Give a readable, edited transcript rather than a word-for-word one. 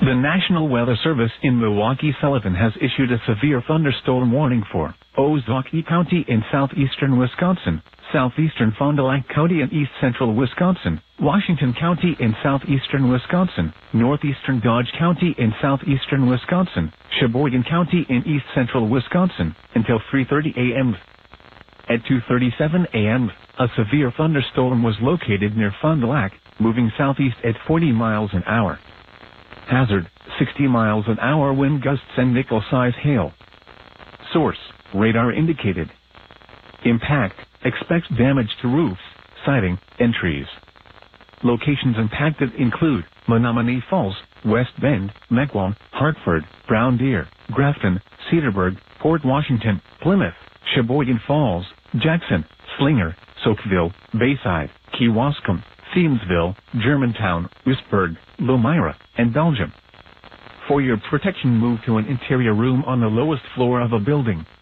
The National Weather Service in Milwaukee-Sullivan has issued a severe thunderstorm warning for Ozaukee County in southeastern Wisconsin, southeastern Fond du Lac County in east-central Wisconsin, Washington County in southeastern Wisconsin, northeastern Dodge County in southeastern Wisconsin, Sheboygan County in east-central Wisconsin, until 3:30 a.m. At 2:37 a.m., a severe thunderstorm was located near Fond du Lac, moving southeast at 40 miles an hour. Hazard, 60 miles an hour wind gusts and nickel-size hail. Source, radar indicated. Impact, expect damage to roofs, siding, and trees. Locations impacted include Menominee Falls, West Bend, Mequon, Hartford, Brown Deer, Grafton, Cedarburg, Port Washington, Plymouth, Sheboygan Falls, Jackson, Slinger, Soakville, Bayside, Kewaskum, Thiemsville, Germantown, Westburg, Lomira, and Belgium. For your protection, move to an interior room on the lowest floor of a building.